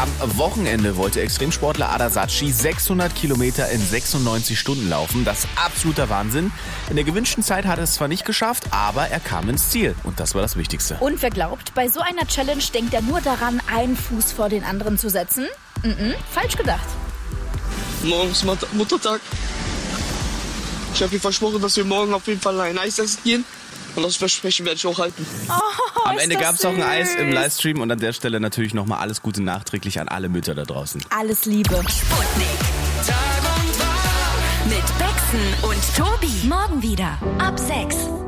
Am Wochenende wollte Extremsportler Ada Saatchi 600 Kilometer in 96 Stunden laufen. Das ist absoluter Wahnsinn. In der gewünschten Zeit hat er es zwar nicht geschafft, aber er kam ins Ziel. Und das war das Wichtigste. Und wer glaubt, bei so einer Challenge denkt er nur daran, einen Fuß vor den anderen zu setzen? Falsch gedacht. Morgen ist Muttertag. Ich habe ihr versprochen, dass wir morgen auf jeden Fall ein Eis essen gehen. Und das Versprechen werde ich auch halten. Am Ende gab es auch ein Eis im Livestream. Und an der Stelle natürlich nochmal alles Gute nachträglich an alle Mütter da draußen. Alles Liebe. Sputnik. Tag und Tag. Mit Bexen und Tobi. Morgen wieder ab 6.